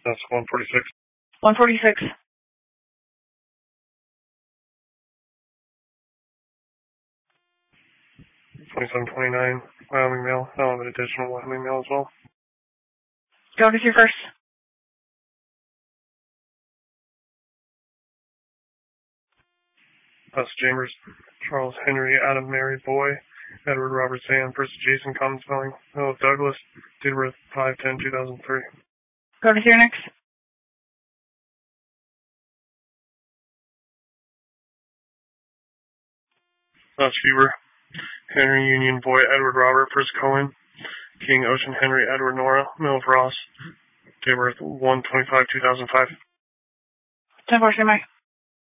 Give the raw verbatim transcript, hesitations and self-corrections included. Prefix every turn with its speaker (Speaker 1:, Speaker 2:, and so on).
Speaker 1: That's one forty-six.
Speaker 2: one forty-six.
Speaker 1: twenty-seven twenty-nine, Wyoming mail. I'll have an additional Wyoming mail as well.
Speaker 2: Go with your first.
Speaker 1: That's Chambers. Charles Henry Adam Mary Boy. Edward Robert Sam. First Jason Common spelling. Philip Douglas. Date of birth five ten two thousand three.
Speaker 2: Go with your next.
Speaker 1: That's Fever. Henry Union Boy Edward Robert. First Cohen. King Ocean Henry Edward Nora. Mills Ross. Date of birth one twenty-five two thousand five.
Speaker 2: ten four, Mike.